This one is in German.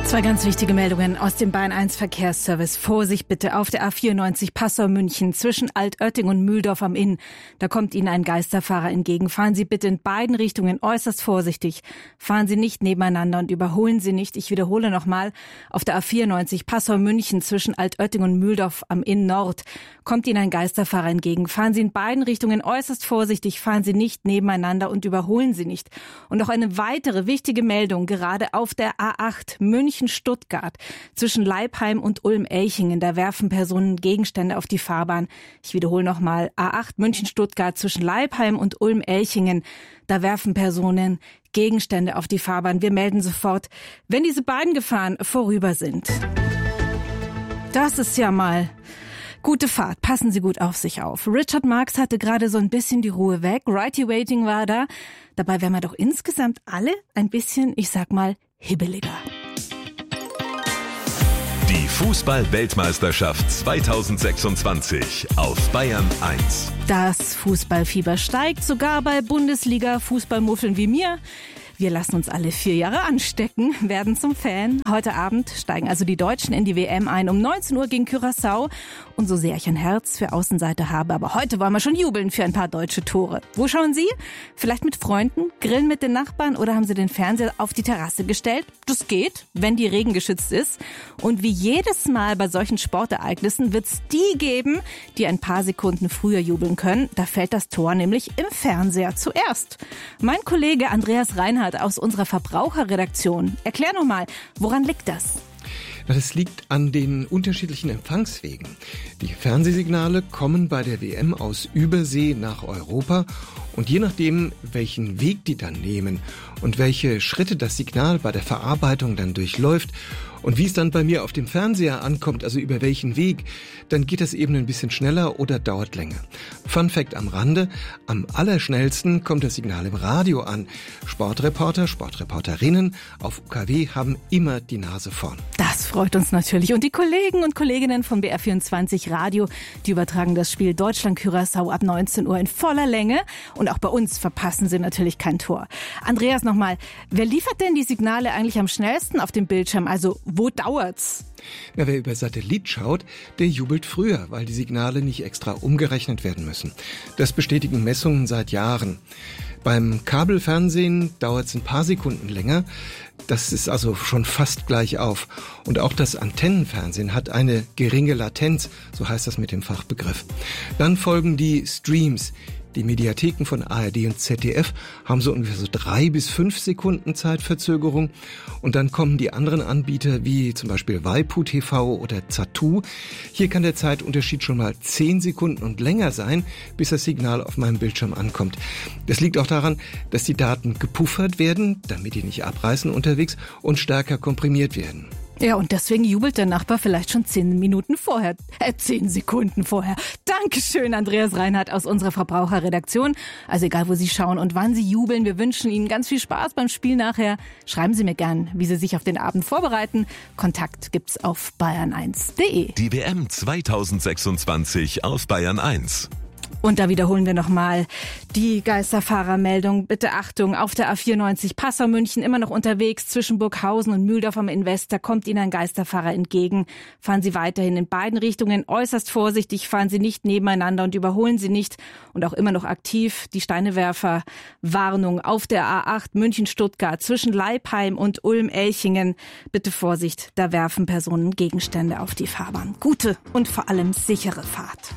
Zwei ganz wichtige Meldungen aus dem Bayern 1 Verkehrsservice. Vorsicht bitte auf der A94 Passau-München zwischen Altötting und Mühldorf am Inn. Da kommt Ihnen ein Geisterfahrer entgegen. Fahren Sie bitte in beiden Richtungen äußerst vorsichtig. Fahren Sie nicht nebeneinander und überholen Sie nicht. Ich wiederhole nochmal. Auf der A94 Passau-München zwischen Altötting und Mühldorf am Inn Nord kommt Ihnen ein Geisterfahrer entgegen. Fahren Sie in beiden Richtungen äußerst vorsichtig. Fahren Sie nicht nebeneinander und überholen Sie nicht. Und noch eine weitere wichtige Meldung gerade auf der A8 München-Stuttgart zwischen Leipheim und Ulm-Elchingen. Da werfen Personen Gegenstände auf die Fahrbahn. Ich wiederhole nochmal. A8 München-Stuttgart zwischen Leipheim und Ulm-Elchingen. Da werfen Personen Gegenstände auf die Fahrbahn. Wir melden sofort, wenn diese beiden Gefahren vorüber sind. Das ist ja mal gute Fahrt. Passen Sie gut auf sich auf. Richard Marx hatte gerade so ein bisschen die Ruhe weg. Righty Waiting war da. Dabei wären wir doch insgesamt alle ein bisschen, ich sag mal, hibbeliger. Die Fußball-Weltmeisterschaft 2026 auf Bayern 1. Das Fußballfieber steigt sogar bei Bundesliga-Fußballmuffeln wie mir. Wir lassen uns alle 4 Jahre anstecken, werden zum Fan. Heute Abend steigen also die Deutschen in die WM ein. Um 19 Uhr gegen Curaçao. Und so sehr ich ein Herz für Außenseiter habe, aber heute wollen wir schon jubeln für ein paar deutsche Tore. Wo schauen Sie? Vielleicht mit Freunden, grillen mit den Nachbarn oder haben Sie den Fernseher auf die Terrasse gestellt? Das geht, wenn die regengeschützt ist. Und wie jedes Mal bei solchen Sportereignissen wird es die geben, die ein paar Sekunden früher jubeln können. Da fällt das Tor nämlich im Fernseher zuerst. Mein Kollege Andreas Reinhardt aus unserer Verbraucherredaktion. Erklär nochmal, woran liegt das? Das liegt an den unterschiedlichen Empfangswegen. Die Fernsehsignale kommen bei der WM aus Übersee nach Europa und je nachdem, welchen Weg die dann nehmen und welche Schritte das Signal bei der Verarbeitung dann durchläuft und wie es dann bei mir auf dem Fernseher ankommt, also über welchen Weg, dann geht das eben ein bisschen schneller oder dauert länger. Fun Fact am Rande, am allerschnellsten kommt das Signal im Radio an. Sportreporter, Sportreporterinnen auf UKW haben immer die Nase vorn. Das freut uns natürlich. Und die Kollegen und Kolleginnen von BR24 Radio, die übertragen das Spiel Deutschland-Curaçao ab 19 Uhr in voller Länge. Und auch bei uns verpassen sie natürlich kein Tor. Andreas nochmal, wer liefert denn die Signale eigentlich am schnellsten auf dem Bildschirm? Also wo dauert's? Na, wer über Satellit schaut, der jubelt früher, weil die Signale nicht extra umgerechnet werden müssen. Das bestätigen Messungen seit Jahren. Beim Kabelfernsehen dauert es ein paar Sekunden länger. Das ist also schon fast gleich auf. Und auch das Antennenfernsehen hat eine geringe Latenz, so heißt das mit dem Fachbegriff. Dann folgen die Streams. Die Mediatheken von ARD und ZDF haben so ungefähr so 3 bis 5 Sekunden Zeitverzögerung. Und dann kommen die anderen Anbieter wie zum Beispiel Waipu TV oder Zattoo. Hier kann der Zeitunterschied schon mal 10 Sekunden und länger sein, bis das Signal auf meinem Bildschirm ankommt. Das liegt auch daran, dass die Daten gepuffert werden, damit die nicht abreißen unterwegs und stärker komprimiert werden. Ja, und deswegen jubelt der Nachbar vielleicht schon 10 Sekunden vorher. Dankeschön, Andreas Reinhardt aus unserer Verbraucherredaktion. Also egal, wo Sie schauen und wann Sie jubeln, wir wünschen Ihnen ganz viel Spaß beim Spiel nachher. Schreiben Sie mir gern, wie Sie sich auf den Abend vorbereiten. Kontakt gibt's auf bayern1.de. Die WM 2026 auf Bayern 1. Und da wiederholen wir nochmal die Geisterfahrermeldung. Bitte Achtung, auf der A94 Passau-München immer noch unterwegs zwischen Burghausen und Mühldorf am Invest. Da kommt Ihnen ein Geisterfahrer entgegen. Fahren Sie weiterhin in beiden Richtungen äußerst vorsichtig. Fahren Sie nicht nebeneinander und überholen Sie nicht. Und auch immer noch aktiv die Steinewerfer-Warnung auf der A8 München-Stuttgart zwischen Leipheim und Ulm-Elchingen. Bitte Vorsicht, da werfen Personen Gegenstände auf die Fahrbahn. Gute und vor allem sichere Fahrt.